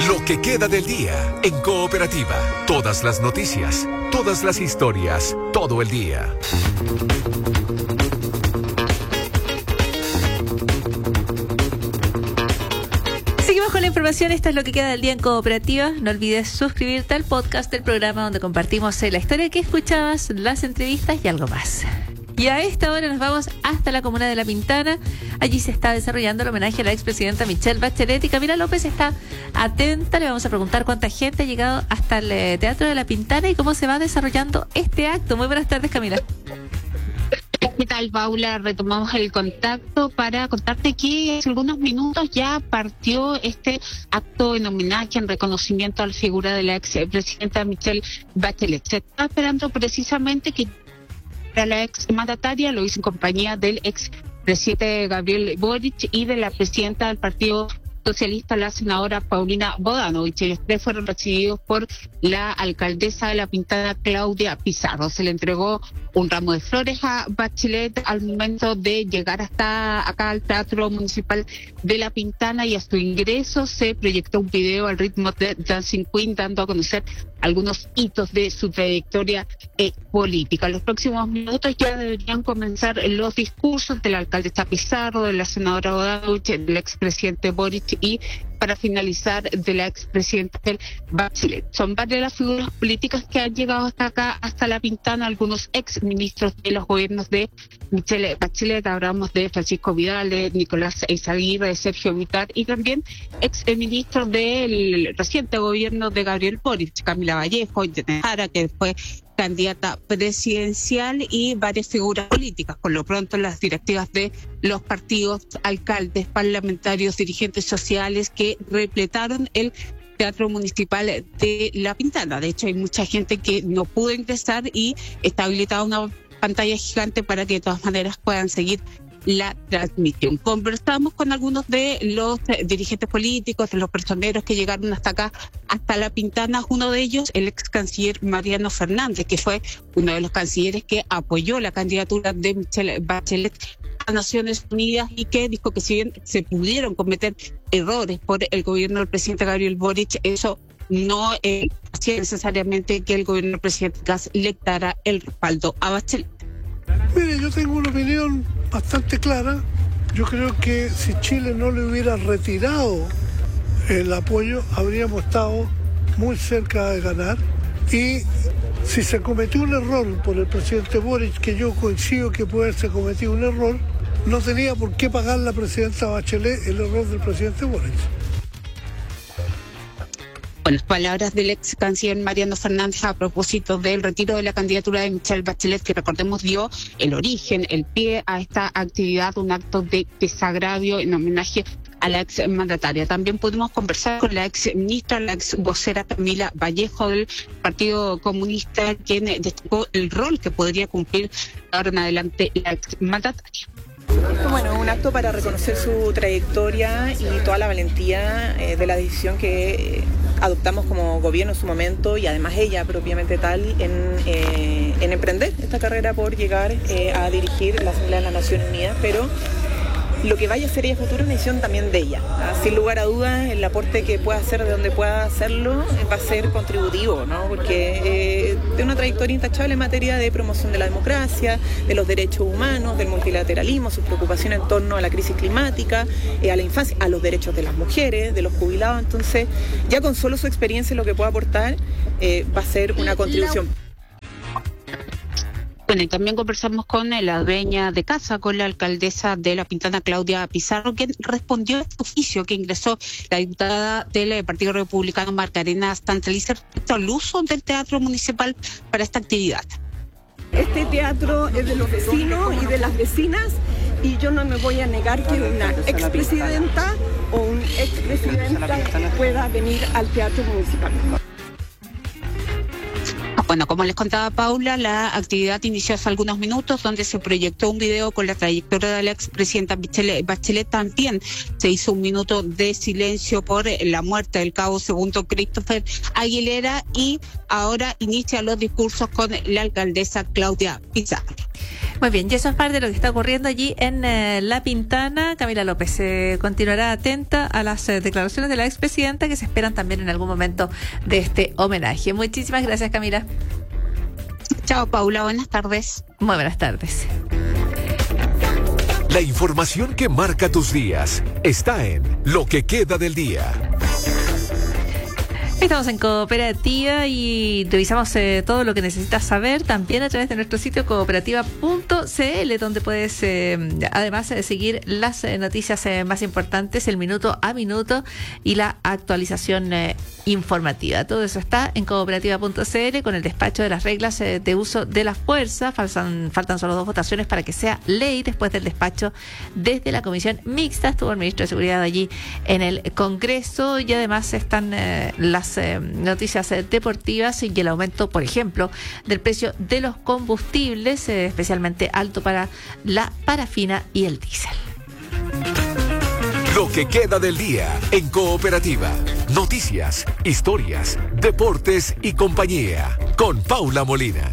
Lo que queda del día en Cooperativa. Todas las noticias, todas las historias, todo el día. Seguimos con la información. Esto es lo que queda del día en Cooperativa. No olvides suscribirte al podcast del programa donde compartimos la historia que escuchabas, las entrevistas y algo más. Y a esta hora nos vamos hasta la comuna de La Pintana. Allí se está desarrollando el homenaje a la expresidenta Michelle Bachelet y Camila López está atenta. Le vamos a preguntar cuánta gente ha llegado hasta el Teatro de La Pintana y cómo se va desarrollando este acto. Muy buenas tardes, Camila. ¿Qué tal, Paula? Retomamos el contacto para contarte que hace algunos minutos ya partió este acto en homenaje, en reconocimiento a la figura de la expresidenta Michelle Bachelet. Se está esperando precisamente que la ex mandataria lo hizo en compañía del ex presidente Gabriel Boric y de la presidenta del Partido Socialista, la senadora Paulina Bodanovich. Los tres fueron recibidos por la alcaldesa de La Pintana, Claudia Pizarro. Se le entregó un ramo de flores a Bachelet al momento de llegar hasta acá al Teatro Municipal de La Pintana, y a su ingreso se proyectó un video al ritmo de Dancing Queen, dando a conocer algunos hitos de su trayectoria política. En los próximos minutos ya deberían comenzar los discursos de la alcaldesa Pizarro, de la senadora Bodanovich, del expresidente Boric y, para finalizar, de la expresidenta Bachelet. Son varias las figuras políticas que han llegado hasta acá, hasta La Pintana, algunos ex ministros de los gobiernos de Michelle Bachelet. Hablamos de Francisco Vidal, de Nicolás Eizaguirre, de Sergio Vitar, y también ex ministros del reciente gobierno de Gabriel Boric, Camila Vallejo, Jara, que fue candidata presidencial, y varias figuras políticas. Por lo pronto, las directivas de los partidos, alcaldes, parlamentarios, dirigentes sociales que repletaron el Teatro Municipal de La Pintana. De hecho, hay mucha gente que no pudo ingresar y está habilitada una pantalla gigante para que de todas maneras puedan seguir la transmisión. Conversamos con algunos de los dirigentes políticos, de los personeros que llegaron hasta acá, hasta La Pintana. Uno de ellos, el ex canciller Mariano Fernández, que fue uno de los cancilleres que apoyó la candidatura de Michelle Bachelet a Naciones Unidas, y que dijo que si bien se pudieron cometer errores por el gobierno del presidente Gabriel Boric, eso no hacía necesariamente que el gobierno del presidente Gas le dara el respaldo a Bachelet. Mire, yo tengo una opinión bastante clara. Yo creo que si Chile no le hubiera retirado el apoyo, habríamos estado muy cerca de ganar. Y si se cometió un error por el presidente Boric, que yo coincido que puede haberse cometido un error, no tenía por qué pagar la presidenta Bachelet el error del presidente Boric. Bueno, palabras del ex canciller Mariano Fernández a propósito del retiro de la candidatura de Michelle Bachelet, que recordemos dio el origen, el pie a esta actividad, un acto de desagravio en homenaje a la ex mandataria. También pudimos conversar con la ex ministra, la ex vocera Camila Vallejo del Partido Comunista, quien destacó el rol que podría cumplir ahora en adelante la ex mandataria. Bueno, un acto para reconocer su trayectoria y toda la valentía de la decisión que adoptamos como gobierno en su momento, y además ella propiamente tal, en emprender esta carrera por llegar a dirigir la Asamblea de las Naciones Unidas, pero lo que vaya a ser ella futuro es una decisión también de ella. Sin lugar a dudas, el aporte que pueda hacer de donde pueda hacerlo va a ser contributivo, ¿no? Porque de una trayectoria intachable en materia de promoción de la democracia, de los derechos humanos, del multilateralismo, su preocupación en torno a la crisis climática, a la infancia, a los derechos de las mujeres, de los jubilados. Entonces, ya con solo su experiencia y lo que pueda aportar, va a ser una contribución. Bueno, y también conversamos con la dueña de casa, con la alcaldesa de La Pintana, Claudia Pizarro, quien respondió a este oficio que ingresó la diputada del Partido Republicano, Macarena Stantelizer, respecto al uso del Teatro Municipal para esta actividad. Este teatro es de los vecinos y de las vecinas, y yo no me voy a negar que una expresidenta o un expresidenta pueda venir al Teatro Municipal. Bueno, como les contaba Paula, la actividad inició hace algunos minutos, donde se proyectó un video con la trayectoria de la expresidenta Michelle Bachelet. También se hizo un minuto de silencio por la muerte del cabo segundo Christopher Aguilera, y ahora inicia los discursos con la alcaldesa Claudia Pizarro. Muy bien, y eso es parte de lo que está ocurriendo allí en La Pintana. Camila López continuará atenta a las declaraciones de la expresidenta que se esperan también en algún momento de este homenaje. Muchísimas gracias, Camila. Chao, Paula. Buenas tardes. Muy buenas tardes. La información que marca tus días está en Lo que queda del día. Estamos en Cooperativa y revisamos todo lo que necesitas saber también a través de nuestro sitio cooperativa.cl, donde puedes además seguir las noticias más importantes, el minuto a minuto y la actualización informativa. Todo eso está en cooperativa.cl con el despacho de las reglas de uso de la fuerza. Faltan solo 2 votaciones para que sea ley después del despacho desde la Comisión Mixta. Estuvo el ministro de Seguridad allí en el Congreso y además están las noticias deportivas y el aumento, por ejemplo, del precio de los combustibles, especialmente alto para la parafina y el diésel. Lo que queda del día en Cooperativa. Noticias, historias, deportes y compañía. Con Paula Molina.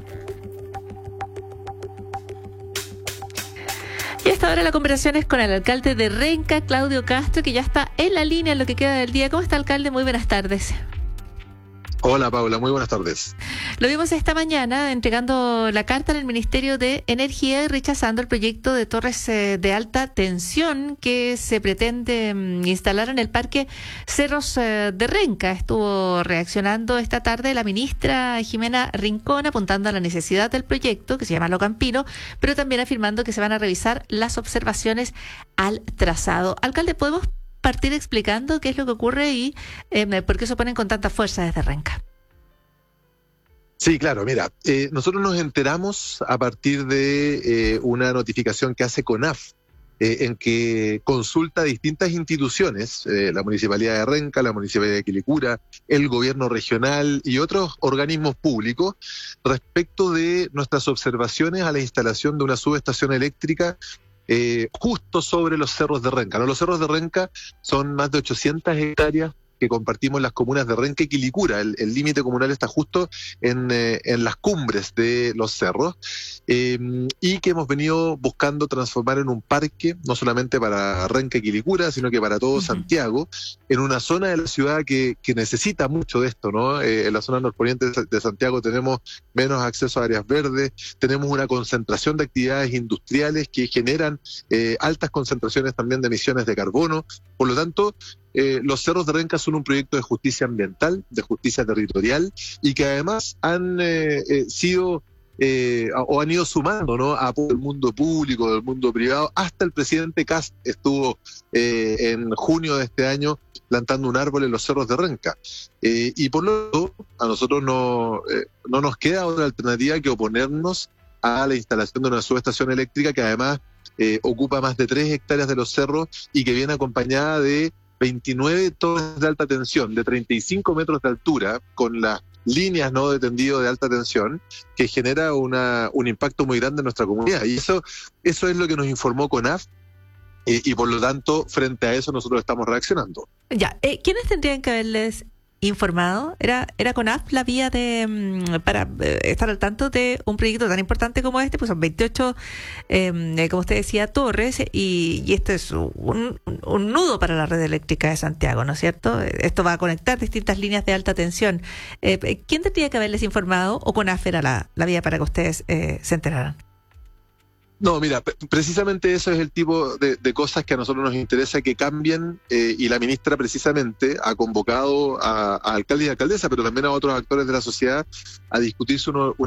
Y hasta ahora la conversación es con el alcalde de Renca, Claudio Castro, que ya está en la línea en lo que queda del día. ¿Cómo está, alcalde? Muy buenas tardes. Hola, Paula, muy buenas tardes. Lo vimos esta mañana entregando la carta en el Ministerio de Energía y rechazando el proyecto de torres de alta tensión que se pretende instalar en el Parque Cerros de Renca. Estuvo reaccionando esta tarde la ministra Jimena Rincón, apuntando a la necesidad del proyecto, que se llama Lo Campino, pero también afirmando que se van a revisar las observaciones al trazado. Alcalde, ¿podemos partir explicando qué es lo que ocurre y por qué se oponen con tanta fuerza desde Renca? Sí, claro, mira, nosotros nos enteramos a partir de una notificación que hace CONAF, en que consulta a distintas instituciones, la Municipalidad de Renca, la Municipalidad de Quilicura, el Gobierno Regional y otros organismos públicos, respecto de nuestras observaciones a la instalación de una subestación eléctrica justo sobre los cerros de Renca. ¿No? Los cerros de Renca son más de 800 hectáreas que compartimos las comunas de Renca y Quilicura. El límite comunal está justo en las cumbres de los cerros y que hemos venido buscando transformar en un parque, no solamente para Renca y Quilicura, sino que para todo Santiago, en una zona de la ciudad que necesita mucho de esto, ¿no? En la zona norponiente de Santiago tenemos menos acceso a áreas verdes, tenemos una concentración de actividades industriales que generan altas concentraciones también de emisiones de carbono. Por lo tanto, los cerros de Renca son un proyecto de justicia ambiental, de justicia territorial, y que además han sido o han ido sumando, ¿no?, a todo el mundo público, del mundo privado. Hasta el presidente Kast estuvo en junio de este año plantando un árbol en los cerros de Renca. Y por lo tanto, a nosotros no nos queda otra alternativa que oponernos a la instalación de una subestación eléctrica que además ocupa más de 3 hectáreas de los cerros y que viene acompañada de 29 torres de alta tensión de 35 metros de altura, con las líneas, ¿no?, de tendido de alta tensión, que genera un impacto muy grande en nuestra comunidad. Y eso es lo que nos informó CONAF, y por lo tanto, frente a eso nosotros estamos reaccionando. Ya, ¿quiénes tendrían que haberles informado? ¿Era CONAF la vía para estar al tanto de un proyecto tan importante como este? Pues son 28, como usted decía, torres, y esto es un nudo para la red eléctrica de Santiago, ¿no es cierto? Esto va a conectar distintas líneas de alta tensión. ¿Quién tendría que haberles informado, o CONAF era la vía para que ustedes se enteraran? No, mira, precisamente eso es el tipo de cosas que a nosotros nos interesa que cambien, y la ministra precisamente ha convocado a alcaldes y alcaldesas, pero también a otros actores de la sociedad a discutir una